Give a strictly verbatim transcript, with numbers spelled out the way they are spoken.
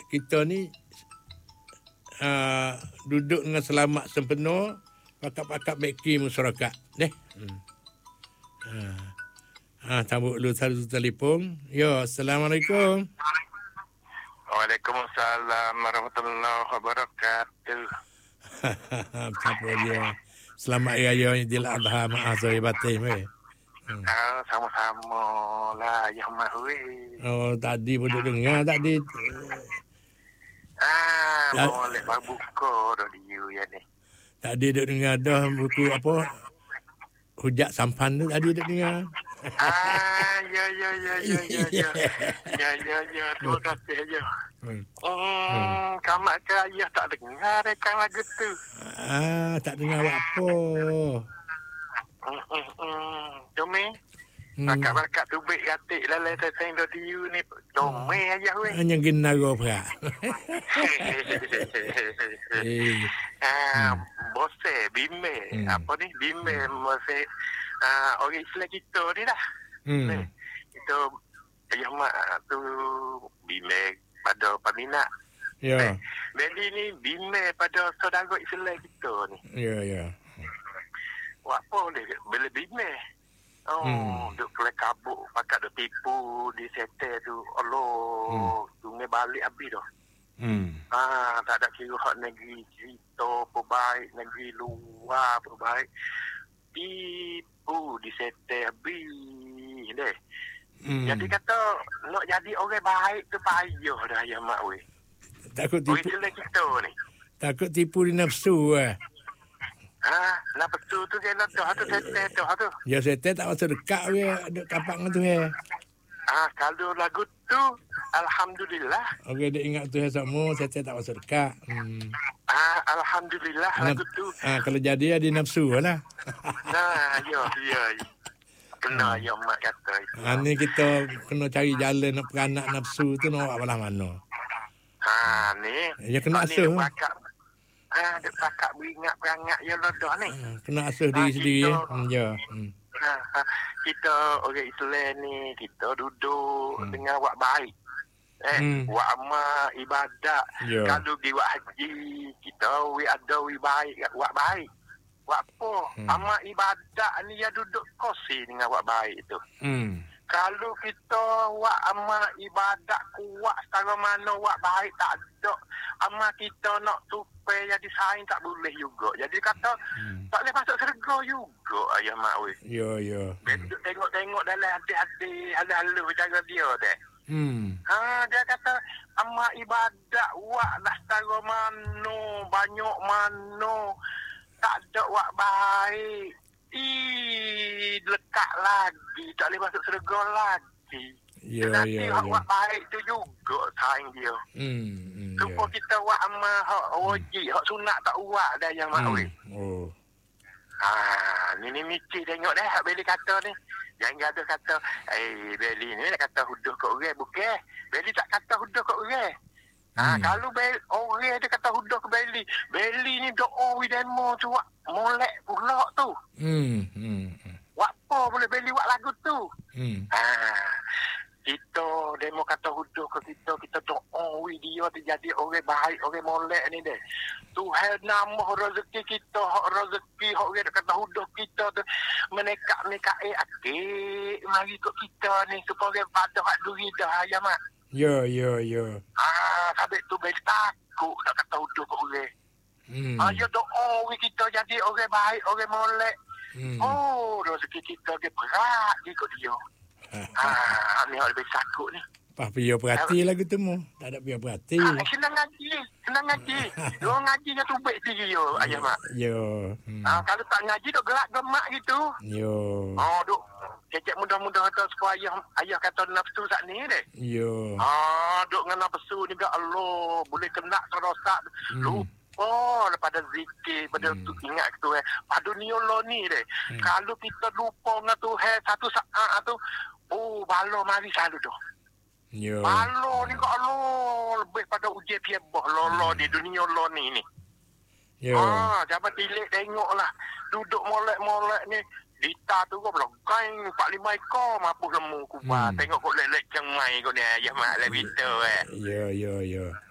kita ni uh, duduk dengan selamat sempena, pakak-pakak beki masyarakat. Deh. Hmm. Uh. Ah, tabuk dulu satu telefon. Ya, Assalamualaikum. Waalaikumsalam warahmatullahi wabarakatuh. Siapa dia? Selamat Hari Raya Idul Adha, maaf saya batin weh. Hmm. Ah, sama-sama lah ya mak weh. Oh, tadi pun duk dengar tadi. Ah, Ta- boleh buka dah dia ya ni. Tadi duk dengar dah buku apa? Hujat Sampan tu tadi duk dengar. Ah, ya ya ya ya ya ya. Ya ya ya, terima kasih ya. Hmm, hmm. Kamak ke ayah tak dengar rekan lagu tu. Ah, tak dengar apa. Hmm, hmm, hmm. Cuma Bakat-bakat tu baik katik lalai teteng do tiu ni. Dome aja weh. Hanya gina go pula. Ah, bose bime apa ni bime mose ah orang Islam kita ni dah. Hmm. Itu ayah mak tu bime pada peminat. Ya. Beli ni bime pada saudara Islam kita ni. Ya ya. Wah apa dia beli bime. Oh, hmm. duk kelak kabuk, pakat duk tipu di settle tu. Allah, hmm. tungai balik habis dah. Hmm. Ah, tak ada kira hak negeri cerita perbaik, negeri luar perbaik. Tipu di settle habis deh. Hmm. Jadi kata nak jadi orang baik tu payah dah ya mak weh. Takut tipu. Orang kita ni. Takut tipu di nafsu ah. Ah, nak betul tu dia nak tu, tu settle tu, tu. Ya settle tak masuk dekat we, ada kapak dengan tu he. Ah, kalau lagu tu alhamdulillah. Okey, dia ingat tu he semua, settle tak masuk dekat. Hmm. Ah, alhamdulillah Naf- lagu tu. Ah, kalau jadi ada nafsu lah. Nah, ya, ya. Kena hmm. ya mak kata itu. Ah, ni kita kena cari jalan nak peranak nafsu tu nak awak mana. Ha, ni. Ya kena asuh. Ah, dek pakak beringat perangat ya lodoh ni. Ha, kena asuh diri sendiri ya. Hmm, ya. Hmm. Ha, ha, kita orang Islam ni kita duduk hmm. dengan wak baik. Eh, hmm. wak amal ibadat. Yeah. Kalau pergi wak haji, kita we ada we baik wak baik. Wak apa? Hmm. Amal ibadat ni ya duduk kosi dengan wak baik itu. Hmm. Kalau kita wak amal ibadat kuat setara mana wak baik tak ada. Amal kita nak tupai jadi saing tak boleh juga. Jadi kata hmm. tak boleh masuk syurga juga ayah mak weh. Ya ya. Hmm. Tengok-tengok dalam adik-adik halu-halu cara dia deh. Hmm. Ha, dia kata amal ibadat wak lah setara mana banyak mana tak ada wak baik. Ih, lekat lagi. Tak boleh masuk syurga lagi. Ya, Nanti ya, hak ya. wak baik tu juga saing dia. Hmm, hmm, Lupa ya. Kita wak amal hak wajib, hmm. hak sunat tak wak dah yang mak weh. Hmm. Oh. Ha, ni ni mikir tengok dah hak Beli kata ni. Jangan ada kata, eh Beli ni nak kata huduh kat orang. Bukan. Beli tak kata huduh kat orang. Ha, hmm. kalau Beli, orang dia kata huduh ke Beli. Beli ni doa wi demo tu wak molek pula tu. Hmm. Hmm. Wak apa boleh Beli wak lagu tu. Hmm. Ha, kita demo kata huduh ke kita, kita doa wi dia terjadi orang baik, orang molek ni deh. Tuhan nama rezeki kita, hak rezeki hak orang kata huduh kita tu menekak-nekak eh akik mari kat kita ni supaya pada hak duri dah ya mak. Ya, ya, ya. Ah, sampai tu Beli takut nak kata huduh kat orang. Hmm. Ah, ya doa we kita jadi orang baik, orang molek. Hmm. Oh, rezeki kita dia berat di kat dia. Ah, ni orang lebih takut ni. Apa dia perhati lagu tu mu? Tak ada dia perhati. Ah, senang ngaji, senang ngaji. Dia ngaji dia tu baik diri yo, ayah mak. Yo. Hmm. Ah, kalau tak ngaji dok gelak gemak gitu. Yo. Oh, dok kecek mudah-mudah kata supaya ayah, ayah kata nafsu sat ni deh. Yo. Ah, dok dengan nafsu ni ga Allah, boleh kena terosak. Hmm. Lupa daripada zikir, pada hmm. tu ingat tu eh. Pada dunia lo ni deh. Hmm. Kalau kita lupa dengan tu eh satu saat tu, oh, balo mari selalu tu. Yo. Balo ni ga Allah, lebih pada ujian piabah lo-lo di dunia lo ni ni. Yo. Ah, jangan tilik tengoklah. Duduk molek-molek ni. Dita tu kau blokai empat lima ekor mampu lemu kuba. Hmm. Tengok kau lelek cengmai kau ni ayah mak lah gitu eh. Ya ya ya.